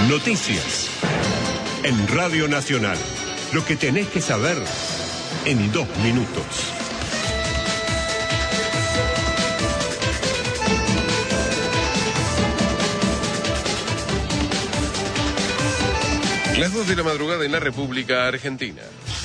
Noticias. En Radio Nacional. Lo que tenés que saber en 2 minutos. Las 2 de la madrugada en la República Argentina.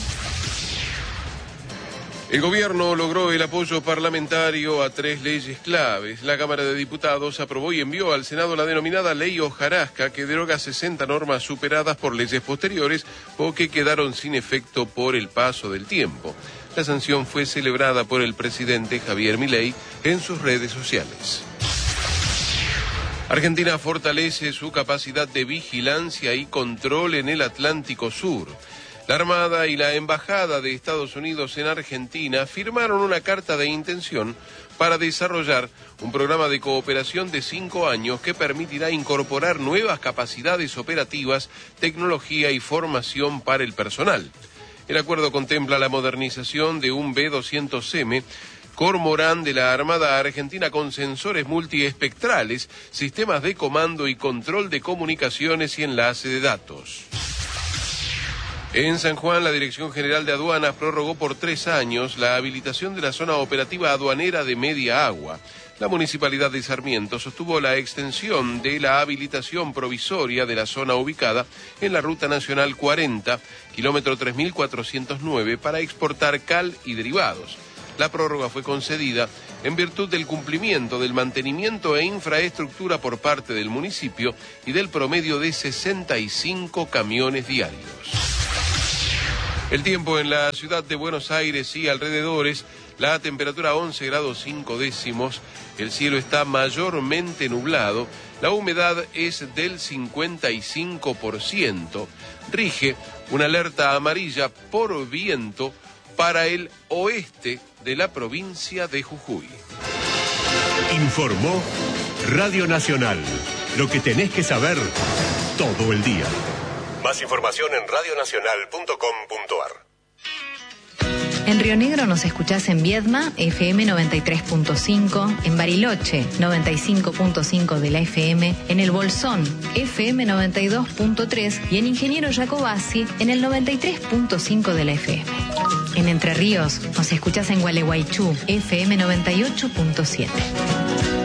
El gobierno logró el apoyo parlamentario a 3 leyes claves. La Cámara de Diputados aprobó y envió al Senado la denominada Ley Hojarasca, que deroga 60 normas superadas por leyes posteriores o que quedaron sin efecto por el paso del tiempo. La sanción fue celebrada por el presidente Javier Milei en sus redes sociales. Argentina fortalece su capacidad de vigilancia y control en el Atlántico Sur. La Armada y la Embajada de Estados Unidos en Argentina firmaron una carta de intención para desarrollar un programa de cooperación de 5 años que permitirá incorporar nuevas capacidades operativas, tecnología y formación para el personal. El acuerdo contempla la modernización de un B-200M, Cormorán de la Armada Argentina con sensores multiespectrales, sistemas de comando y control de comunicaciones y enlace de datos. En San Juan, la Dirección General de Aduanas prorrogó por 3 años la habilitación de la zona operativa aduanera de Media Agua. La Municipalidad de Sarmiento sostuvo la extensión de la habilitación provisoria de la zona ubicada en la Ruta Nacional 40, kilómetro 3409, para exportar cal y derivados. La prórroga fue concedida en virtud del cumplimiento del mantenimiento e infraestructura por parte del municipio y del promedio de 65 camiones diarios. El tiempo en la ciudad de Buenos Aires y alrededores, la temperatura 11 grados 5 décimos, el cielo está mayormente nublado, la humedad es del 55%, rige una alerta amarilla por viento para el oeste de la provincia de Jujuy. Informó Radio Nacional. Lo que tenés que saber todo el día. Más información en radionacional.com.ar. En Río Negro nos escuchás en Viedma, FM 93.5, en Bariloche, 95.5 de la FM, en El Bolsón, FM 92.3 y en Ingeniero Jacobasi, en el 93.5 de la FM. En Entre Ríos nos escuchás en Gualeguaychú, FM 98.7.